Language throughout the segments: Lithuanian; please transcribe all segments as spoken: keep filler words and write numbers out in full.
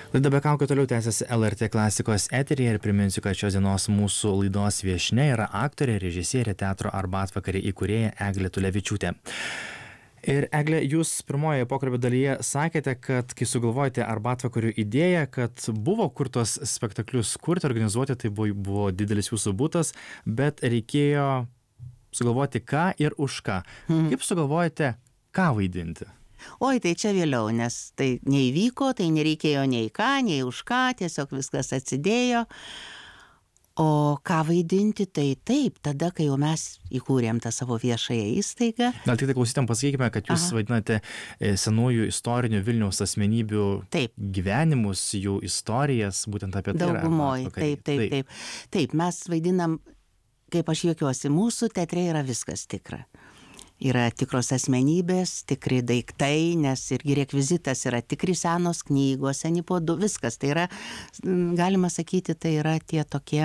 Laida be kaukių toliau tęsiasi L R T klasikos eteryje ir priminsiu, kad šios dienos mūsų laidos viešnia yra aktorė, režisierė, teatro Arbatvakariai įkūrėja Eglė Tulevičiūtė. Ir Eglė, jūs pirmojoje pokalbio dalyje sakėte, kad kai sugalvojate Arbatvakarių idėją, kad buvo kur tos spektaklius kurti, organizuoti, tai buvo, buvo didelis jūsų butas, bet reikėjo sugalvoti ką ir už ką. Mhm. Kaip sugalvojate, ką vaidinti? Oi, tai čia vėliau, nes tai neįvyko, tai nereikėjo nei ką, nei už ką, tiesiog viskas atsidėjo. O ką vaidinti, tai taip, tada, kai jau mes įkūrėm tą savo viešąją įstaigą. Gal tik tai klausytam pasakykime, kad jūs Aha. vadinate senųjų istorinių Vilniaus asmenybių taip. gyvenimus, jų istorijas, būtent apie tai. Daugumoj, taip, taip, taip, taip. Taip, mes vaidinam, kaip aš juokiuosi, mūsų teatre yra viskas tikra. Yra tikros asmenybės, tikri daiktai, nes irgi rekvizitas yra tikri senos knygos, seni podų, viskas. Tai yra, galima sakyti, tai yra tie tokie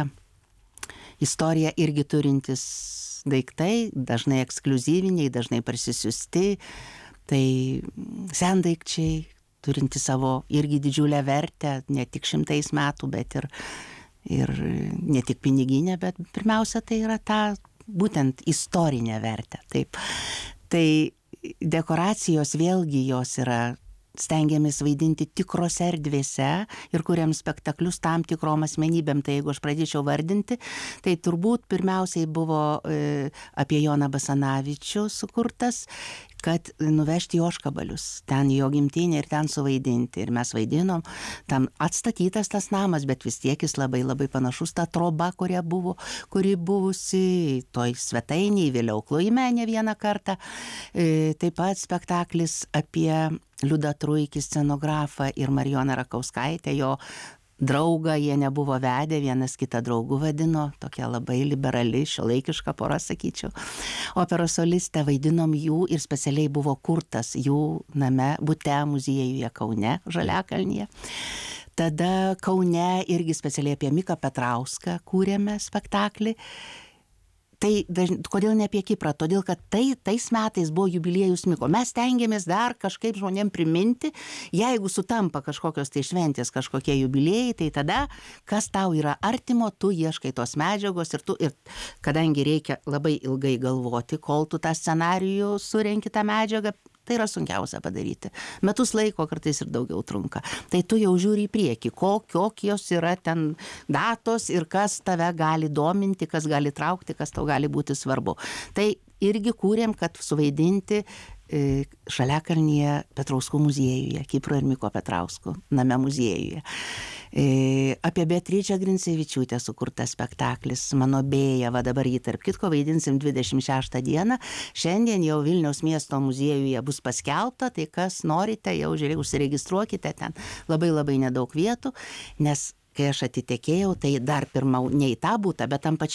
istoriją irgi turintis daiktai, dažnai ekskliuzyviniai, dažnai parsisiusti, tai sendaikčiai, turinti savo irgi didžiulę vertę, ne tik šimtais metų, bet ir, ir ne tik piniginę, bet pirmiausia, tai yra ta būtent istorinę vertę. Taip. Tai dekoracijos vėlgi jos yra, stengiamės vaidinti tikrose erdvėse ir kuriam spektaklius tam tikrom asmenybėm. Tai jeigu aš pradėčiau vardinti, tai turbūt pirmiausiai buvo e, apie Joną Basanavičių sukurtas, kad nuvežti į Ožkabalius, ten jo gimtinė ir ten suvaidinti. Ir mes vaidinom, tam atstatytas tas namas, bet vis tiek jis labai labai panašus ta troba, kuria buvo, kuri buvusi toj svetainėj, vėliau Klojime ne vieną kartą. E, taip pat spektaklis apie Liudą Truikį, scenografą, ir Marijoną Rakauskaitę, jo draugą, jie nebuvo vedę, vienas kitą draugų vadino, tokia labai liberali, šiuolaikiška pora, sakyčiau. Operos solistę vaidinom jų ir specialiai buvo kurtas jų name, bute muziejuje Kaune, Žaliakalnyje. Tada Kaune irgi specialiai apie Miką Petrauską kūrėme spektaklį. Tai dažn... kodėl ne apie Kiprą? Todėl, kad tai, tais metais buvo jubiliejus Miko. Mes stengiamės dar kažkaip žmonėm priminti, jeigu sutampa kažkokios tai šventės, kažkokie jubiliejai, tai tada, kas tau yra artimo, tu ieškai tos medžiagos ir tu, ir kadangi reikia labai ilgai galvoti, kol tu tą scenarijų surenki tą medžiagą, tai yra sunkiausia padaryti. Metus laiko kartais ir daugiau trunka. Tai tu jau žiūri į priekį, kokios yra ten datos ir kas tave gali dominti, kas gali traukti, kas tau gali būti svarbu. Tai irgi kūrėm, kad suvaidinti e, Žaliakalnyje Petrauskų muziejuje, Kipro ir Miko Petrauskų name muziejuje. E, apie Beatričę Grincevičiūtę sukurtas spektaklis Mano Bėja, va dabar jį tarp kitko vaidinsim dvidešimt šeštą dieną. Šiandien jau Vilniaus miesto muziejuje bus paskelbta, tai kas norite, jau žiūrėk, užsiregistruokite, ten labai labai nedaug vietų, nes kai aš atitekėjau, tai dar pirmiau ne į tą butą, bet tam pačiam